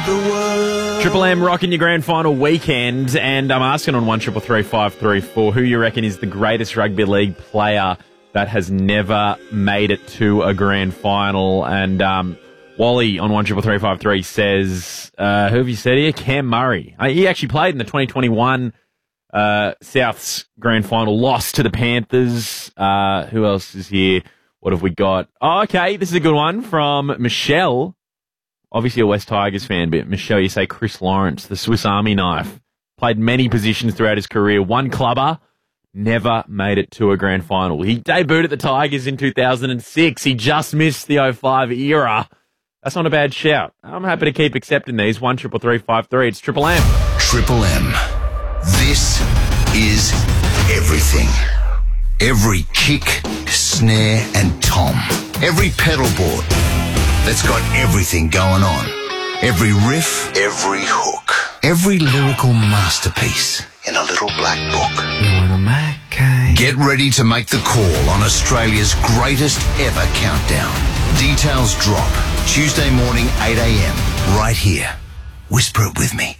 the world. Triple M rocking your grand final weekend, and I'm asking on 1333 who you reckon is the greatest rugby league player that has never made it to a grand final. And Wally on 1333 says, who have you said here? Cam Murray. He actually played in the 2021 South's grand final, loss to the Panthers. Who else is here? What have we got? Oh, okay, this is a good one from Michelle. Obviously a West Tigers fan, but Michelle, you say Chris Lawrence, the Swiss Army knife. Played many positions throughout his career. One clubber, never made it to a grand final. He debuted at the Tigers in 2006. He just missed the 05 era. That's not a bad shout. I'm happy to keep accepting these. 133353. It's Triple M. Triple M. This is everything. Every kick, snare and tom. Every pedal board that's got everything going on. Every riff, every hook. Every lyrical masterpiece in a little black book. Get ready to make the call on Australia's greatest ever countdown. Details drop Tuesday morning, 8 a.m. right here. Whisper it with me.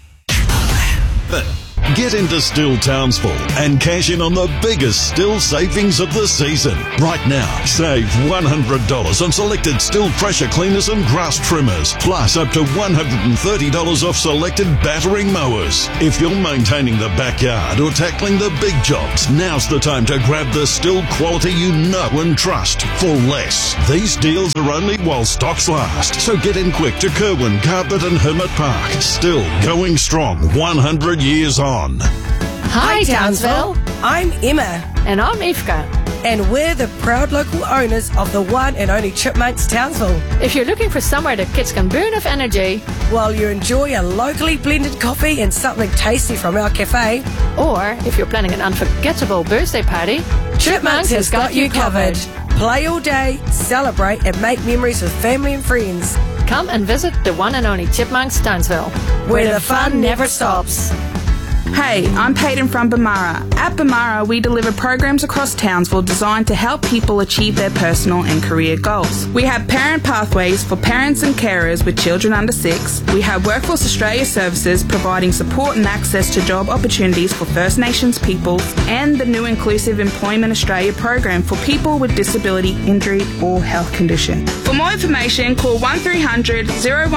Get into Stihl Townsville and cash in on the biggest Stihl savings of the season. Right now, save $100 on selected Stihl pressure cleaners and grass trimmers, plus up to $130 off selected battering mowers. If you're maintaining the backyard or tackling the big jobs, now's the time to grab the Stihl quality you know and trust for less. These deals are only while stocks last, so get in quick to Kerwin, Carpet and Hermit Park. Stihl going strong 100 years on. Hi, Townsville. I'm Emma. And I'm Ifka. And we're the proud local owners of the one and only Chipmunks Townsville. If you're looking for somewhere the kids can burn of energy, while you enjoy a locally blended coffee and something tasty from our cafe, or if you're planning an unforgettable birthday party, Chipmunks has got you covered. Play all day, celebrate and make memories with family and friends. Come and visit the one and only Chipmunks Townsville, where the fun never stops. Hey, I'm Peyton from Bamara. At Bamara, we deliver programs across Townsville designed to help people achieve their personal and career goals. We have parent pathways for parents and carers with children under 6. We have Workforce Australia services providing support and access to job opportunities for First Nations peoples, and the new Inclusive Employment Australia program for people with disability, injury or health condition. For more information, call 1300 012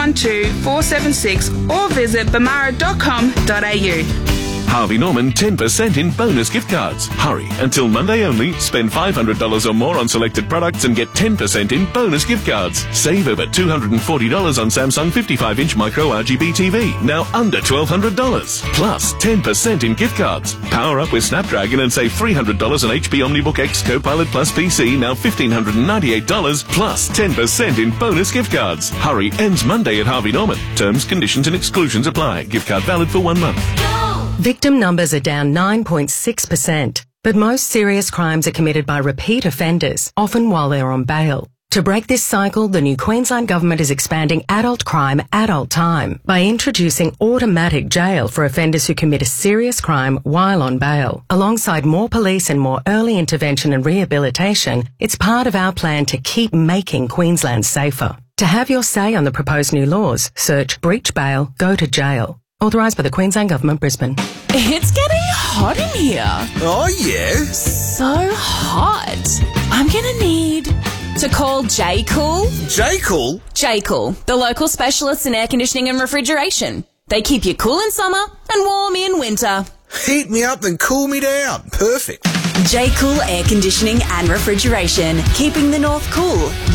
476 or visit bamara.com.au. Harvey Norman 10% in bonus gift cards. Hurry, until Monday only. Spend $500 or more on selected products and get 10% in bonus gift cards. Save over $240 on Samsung 55-inch micro RGB TV, now under $1,200. Plus 10% in gift cards. Power up with Snapdragon and save $300 on HP OmniBook X Copilot Plus PC, now $1,598, plus 10% in bonus gift cards. Hurry, ends Monday at Harvey Norman. Terms, conditions and exclusions apply. Gift card valid for 1 month. Victim numbers are down 9.6%, but most serious crimes are committed by repeat offenders, often while they're on bail. To break this cycle, the new Queensland Government is expanding adult crime, adult time by introducing automatic jail for offenders who commit a serious crime while on bail. Alongside more police and more early intervention and rehabilitation, it's part of our plan to keep making Queensland safer. To have your say on the proposed new laws, search Breach Bail, Go to Jail. Authorised by the Queensland Government, Brisbane. It's getting hot in here. Oh, yeah? So hot. I'm going to need to call J-Cool. J-Cool? J-Cool, the local specialists in air conditioning and refrigeration. They keep you cool in summer and warm in winter. Heat me up and cool me down. Perfect. J-Cool Air Conditioning and Refrigeration. Keeping the north cool.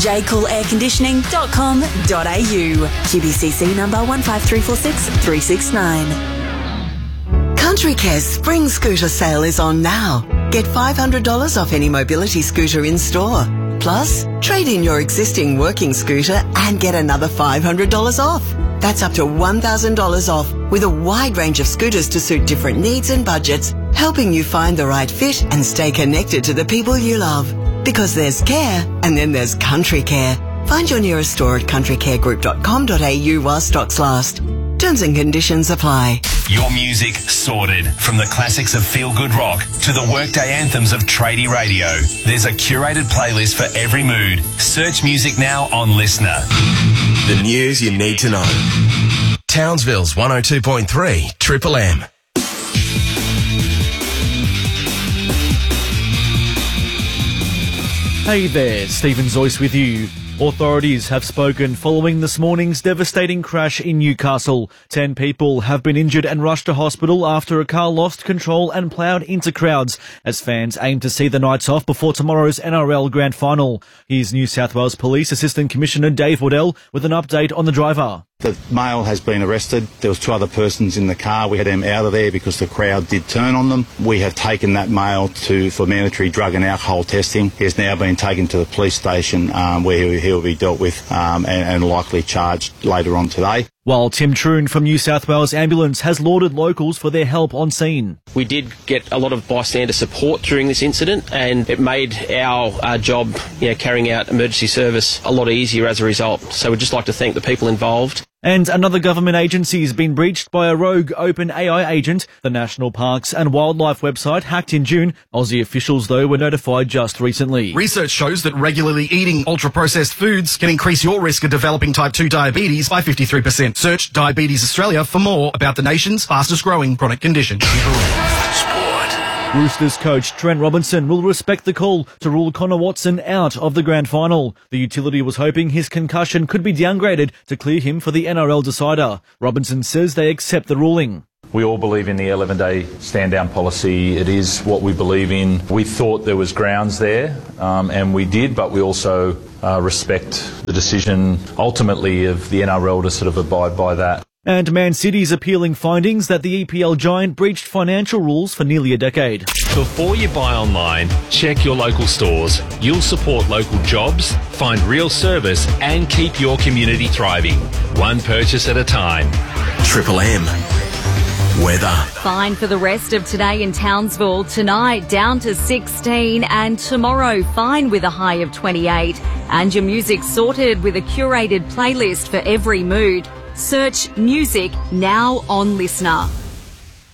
jcoolairconditioning.com.au. QBCC number 15346369. Country Care's spring scooter sale is on now. Get $500 off any mobility scooter in store. Plus, trade in your existing working scooter and get another $500 off. That's up to $1,000 off with a wide range of scooters to suit different needs and budgets, helping you find the right fit and stay connected to the people you love. Because there's care and then there's Country Care. Find your nearest store at countrycaregroup.com.au while stocks last. Terms and conditions apply. Your music sorted. From the classics of feel-good rock to the workday anthems of tradie radio. There's a curated playlist for every mood. Search music now on Listener. The news you need to know. Townsville's 102.3 Triple M. Hey there, Stephen Zoyce with you. Authorities have spoken following this morning's devastating crash in Newcastle. 10 people have been injured and rushed to hospital after a car lost control and ploughed into crowds as fans aim to see the Knights off before tomorrow's NRL Grand Final. Here's New South Wales Police Assistant Commissioner Dave Waddell with an update on the driver. The male has been arrested. There was 2 other persons in the car. We had them out of there because the crowd did turn on them. We have taken that male for mandatory drug and alcohol testing. He has now been taken to the police station where he will be dealt with and likely charged later on today. While Tim Troon from New South Wales Ambulance has lauded locals for their help on scene. We did get a lot of bystander support during this incident, and it made our job, carrying out emergency service a lot easier as a result. So we'd just like to thank the people involved. And another government agency has been breached by a rogue OpenAI agent. The National Parks and Wildlife website hacked in June. Aussie officials, though, were notified just recently. Research shows that regularly eating ultra-processed foods can increase your risk of developing type 2 diabetes by 53%. Search Diabetes Australia for more about the nation's fastest growing chronic condition. Roosters coach Trent Robinson will respect the call to rule Connor Watson out of the grand final. The utility was hoping his concussion could be downgraded to clear him for the NRL decider. Robinson says they accept the ruling. We all believe in the 11-day stand-down policy. It is what we believe in. We thought there was grounds there, and we did, but we also respect the decision ultimately of the NRL to sort of abide by that. And Man City's appealing findings that the EPL giant breached financial rules for nearly a decade. Before you buy online, check your local stores. You'll support local jobs, find real service and keep your community thriving. One purchase at a time. Triple M. Weather. Fine for the rest of today in Townsville. Tonight down to 16 and tomorrow fine with a high of 28. And your music sorted with a curated playlist for every mood. Search music now on Listener.